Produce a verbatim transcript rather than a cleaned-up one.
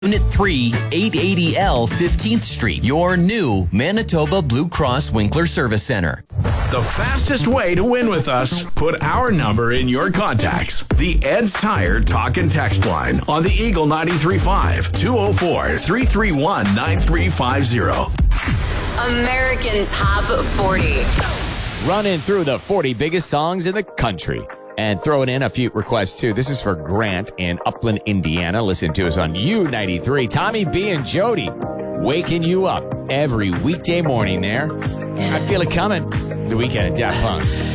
Unit three, eight eighty L fifteenth Street, your new Manitoba Blue Cross Winkler Service Center. The fastest way to win with us, put our number in your contacts. The Ed's Tire Talk and Text line on the Eagle ninety-three point five, two oh four, three three one, nine three five zero. American Top forty. Running through the forty biggest songs in the country. And throwing in a few requests, too. This is for Grant in Upland, Indiana. Listen to us on U ninety-three. Tommy B and Jody waking you up every weekday morning there. I feel it coming. The weekend at Daft Punk.